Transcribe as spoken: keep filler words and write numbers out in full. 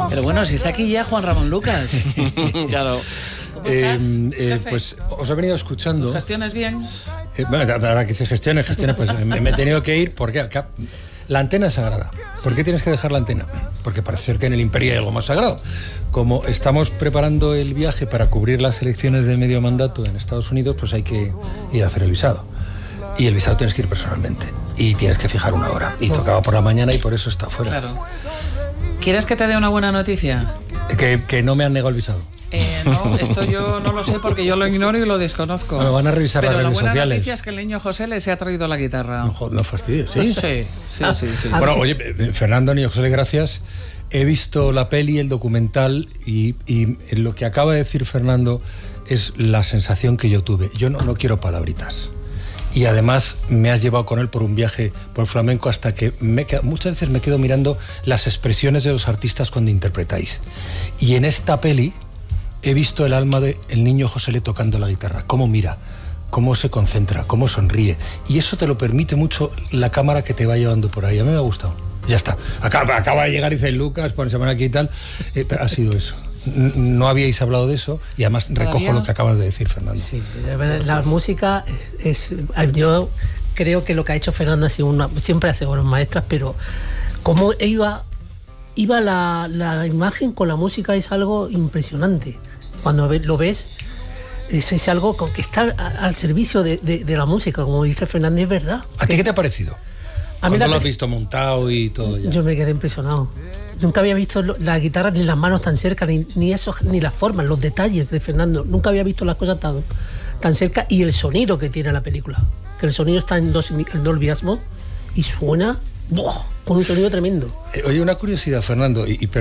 Pero bueno, si está aquí ya Juan Ramón Lucas. Claro. ¿Cómo estás? Eh, eh, pues os he venido escuchando. ¿Gestiones bien? Eh, bueno, ahora que hice gestiones, gestiones, pues me, me he tenido que ir porque acá, la antena es sagrada. ¿Por qué tienes que dejar la antena? Porque parece ser que en el imperio hay algo más sagrado. Como estamos preparando el viaje para cubrir las elecciones de medio mandato en Estados Unidos, pues hay que ir a hacer el visado. Y el visado tienes que ir personalmente. Y tienes que fijar una hora. Y tocaba por la mañana y por eso está fuera. Claro. ¿Quieres que te dé una buena noticia? Que, que no me han negado el visado. Eh, no, esto yo no lo sé porque yo lo ignoro y lo desconozco. Me van a revisar Pero las redes la buena sociales. noticia es que el niño José le se ha traído la guitarra. No, no fastidies, ¿sí? Sí, sí, sí, sí. Bueno, oye, Fernando, niño José, gracias. He visto la peli, el documental, y, y lo que acaba de decir Fernando es la sensación que yo tuve. Yo no, no quiero palabritas. Y además me has llevado con él por un viaje por el flamenco hasta que me, muchas veces me quedo mirando las expresiones de los artistas cuando interpretáis. Y en esta peli he visto el alma del niño José Le tocando la guitarra, cómo mira, cómo se concentra, cómo sonríe. Y eso te lo permite mucho la cámara que te va llevando por ahí. A mí me ha gustado. Ya está. Acaba, acaba de llegar y dice Lucas, por semana aquí y tal. Eh, pero ha sido eso. No habíais hablado de eso y además ¿Todavía? recojo lo que acabas de decir, Fernando. Sí, la música es... Yo creo que lo que ha hecho Fernando ha sido una... Siempre hace buenas maestras, pero cómo iba, iba la, la imagen con la música es algo impresionante. Cuando lo ves, es, es algo que está al servicio de, de, de la música, como dice Fernando, es verdad. ¿A ti qué te ha parecido? A mí ¿Cuándo la, lo has visto montado y todo ya? Yo me quedé impresionado. Nunca había visto la guitarra ni las manos tan cerca, ni, ni eso, ni las formas, los detalles de Fernando. Nunca había visto las cosas tan, tan cerca y el sonido que tiene la película. Que el sonido está en, dos, en Dolby Atmos y suena ¡boh!, con un sonido tremendo. Eh, oye, una curiosidad, Fernando, y, y